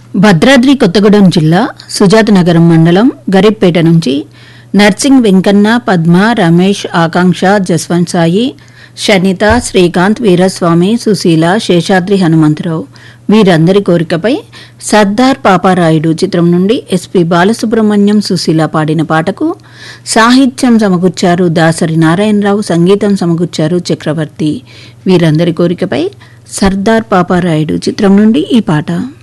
భద్రాద్రి కొత్తగూడెం జిల్లా సుజాతనగరం మండలం గరీబ్పేట నుంచి నర్సింగ్ వెంకన్న, పద్మ, రమేష్, ఆకాంక్ష, జస్వంత్ సాయి, షనిత, శ్రీకాంత్, వీరస్వామి, సుశీల, శేషాద్రి, హనుమంతరావు వీరందరి కోరికపై సర్దార్ పాపారాయుడు చిత్రం నుండి ఎస్పి బాలసుబ్రహ్మణ్యం, సుశీల పాడిన పాటకు సాహిత్యం సమకూర్చారు దాసరి నారాయణరావు, సంగీతం సమకూర్చారు చక్రవర్తి. వీరందరి కోరికపై సర్దార్ పాపారాయుడు చిత్రం నుండి ఈ పాట.